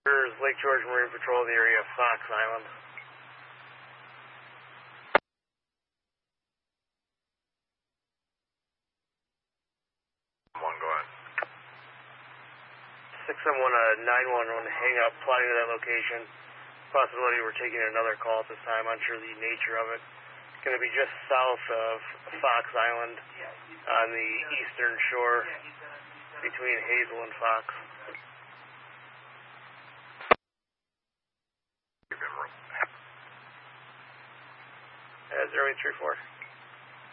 There's Lake George Marine Patrol in the area of Fox Island. One, go ahead. 671 911 hang up, plotting to that location. Possibility we're taking another call at this time, unsure the nature of it. It's going to be just south of Fox Island on the eastern shore between Hazel and Fox. Give him room. 0834.